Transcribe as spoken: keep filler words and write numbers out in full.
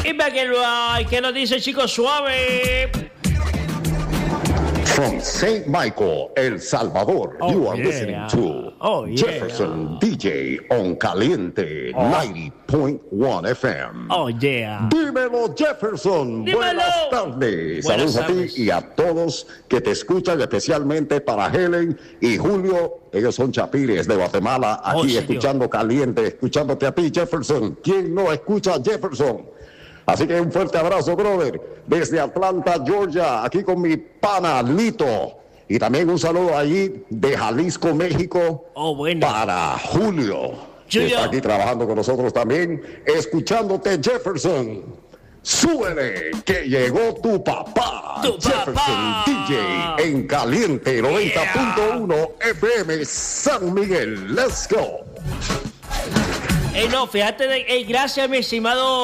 Y para que lo hay, que nos dice Chico Suave. From Saint Michael, El Salvador, Oh, you are yeah. listening to Oh, yeah. Jefferson D J on Caliente Oh. noventa point uno F M. Oh, yeah. Dímelo, Jefferson. Dímelo. Buenas tardes. Buenas Saludos tardes. a ti y a todos que te escuchan, especialmente para Helen y Julio. Ellos son chapires de Guatemala, Oh, aquí señor. escuchando Caliente, escuchándote a ti, Jefferson. ¿Quién no escucha a Jefferson? Así que un fuerte abrazo, brother, desde Atlanta, Georgia, aquí con mi pana Lito. Y también un saludo allí de Jalisco, México, Oh, bueno. para Julio, que Julio. está aquí trabajando con nosotros también, escuchándote, Jefferson. Súbele, que llegó tu papá, Tu Jefferson papá. D J, en Caliente noventa punto uno F M San Miguel. Let's go. Eh, no, fíjate, de, eh, gracias, mi estimado